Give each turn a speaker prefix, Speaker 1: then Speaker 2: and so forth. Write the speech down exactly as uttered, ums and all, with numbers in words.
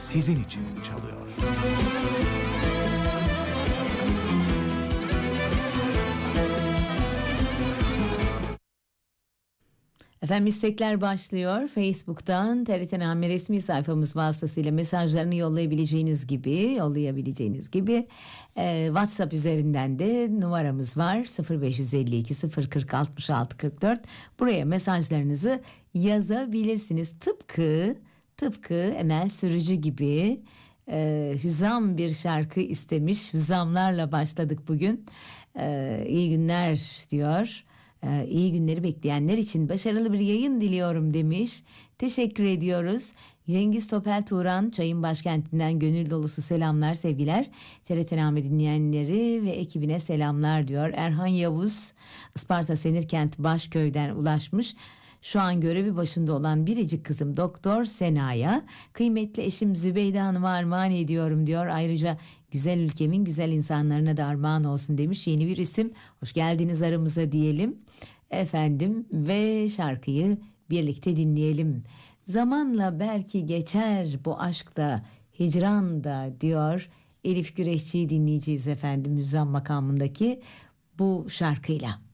Speaker 1: sizin için çalıyor.
Speaker 2: Efendim istekler başlıyor. Facebook'tan T R T Name resmi sayfamız vasıtasıyla mesajlarını yollayabileceğiniz gibi, yollayabileceğiniz gibi e, WhatsApp üzerinden de numaramız var. sıfır beş elli iki sıfır kırk altmış altı kırk dört. Buraya mesajlarınızı yazabilirsiniz. Tıpkı tıpkı Emel Sürücü gibi e, hüzam bir şarkı istemiş. Hüzamlarla başladık bugün. E, iyi günler diyor. Ee, iyi günleri bekleyenler için başarılı bir yayın diliyorum demiş. Teşekkür ediyoruz. Cengiz Topel Turan, Çayın Başkenti'nden gönül dolusu selamlar, sevgiler. T R T Name dinleyenleri ve ekibine selamlar diyor. Erhan Yavuz, Isparta Senirkent Başköy'den ulaşmış. Şu an görevi başında olan biricik kızım Doktor Sena'ya, kıymetli eşim Zübeyde Hanım'a armağan ediyorum diyor. Ayrıca güzel ülkemin güzel insanlarına da armağan olsun demiş. Yeni bir isim. Hoş geldiniz aramıza diyelim. Efendim ve şarkıyı birlikte dinleyelim. Zamanla belki geçer bu aşk da, hicran da diyor. Elif Güreşçi'yi dinleyeceğiz efendim, Müzzam makamındaki bu şarkıyla.